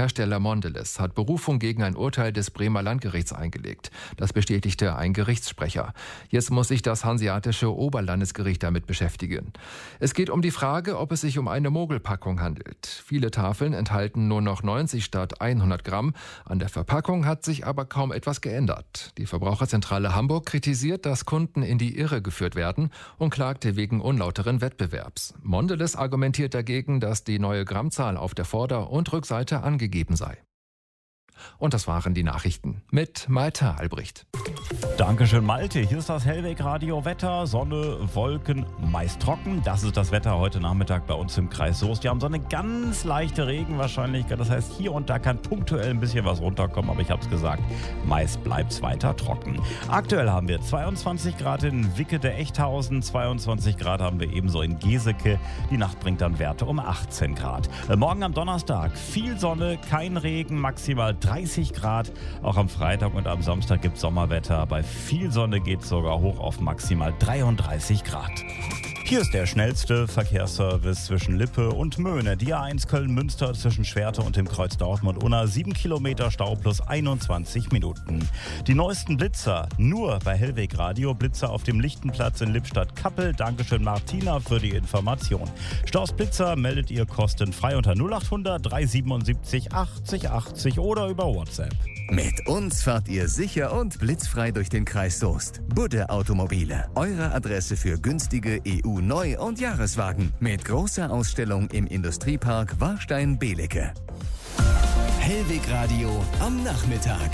Hersteller Mondelez hat Berufung gegen ein Urteil des Bremer Landgerichts eingelegt. Das bestätigte ein Gerichtssprecher. Jetzt muss sich das Hanseatische Oberlandesgericht damit beschäftigen. Es geht um die Frage, ob es sich um eine Mogelpackung handelt. Viele Tafeln enthalten nur noch 90 statt 100 Gramm. An der Verpackung hat sich aber kaum etwas geändert. Die Verbraucherzentrale Hamburg kritisiert, dass Kunden in die Irre geführt werden und klagte wegen unlauteren Wettbewerbs. Mondelez argumentiert dagegen, dass die neue Grammzahl auf der Vorder- und Rückseite angegeben sei. Und das waren die Nachrichten mit Malte Albrecht. Dankeschön, Malte. Hier ist das Hellweg-Radio Wetter. Sonne, Wolken, meist trocken. Das ist das Wetter heute Nachmittag bei uns im Kreis Soest. Wir haben so eine ganz leichte Regenwahrscheinlichkeit. Das heißt, hier und da kann punktuell ein bisschen was runterkommen. Aber ich habe es gesagt, meist bleibt es weiter trocken. Aktuell haben wir 22 Grad in Wickede-Echthausen. 22 Grad haben wir ebenso in Geseke. Die Nacht bringt dann Werte um 18 Grad. Morgen am Donnerstag viel Sonne, kein Regen, maximal 30 Grad. Auch am Freitag und am Samstag gibt es Sommerwetter. Bei viel Sonne geht es sogar hoch auf maximal 33 Grad. Hier ist der schnellste Verkehrsservice zwischen Lippe und Möhne. Die A1 Köln-Münster zwischen Schwerte und dem Kreuz Dortmund-Unna. 7 Kilometer Stau plus 21 Minuten. Die neuesten Blitzer nur bei Hellweg Radio. Blitzer auf dem Lichtenplatz in Lippstadt-Kappel. Dankeschön Martina für die Information. Staus Blitzer meldet ihr kostenfrei unter 0800 377 80 80 oder über WhatsApp. Mit uns fahrt ihr sicher und blitzfrei durch den Kreis Soest. Budde Automobile, eure Adresse für günstige EU-Neu- und Jahreswagen. Mit großer Ausstellung im Industriepark Warstein-Belecke. Hellweg Radio am Nachmittag.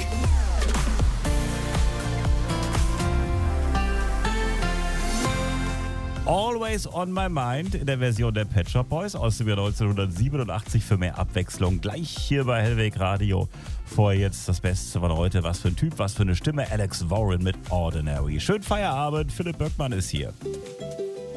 Always on my mind in der Version der Pet Shop Boys aus dem Jahr 1987 für mehr Abwechslung. Gleich hier bei Hellweg Radio. Vorher jetzt das Beste von heute. Was für ein Typ, was für eine Stimme. Alex Warren mit Ordinary. Schönen Feierabend. Philipp Böckmann ist hier.